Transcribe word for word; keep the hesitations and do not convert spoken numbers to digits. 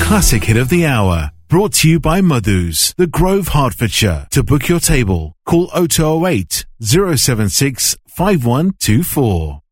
classic hit of the hour. Brought to you by Madhu's, The Grove, Hertfordshire. To book your table, call oh two oh eight, oh seven six, five one two four.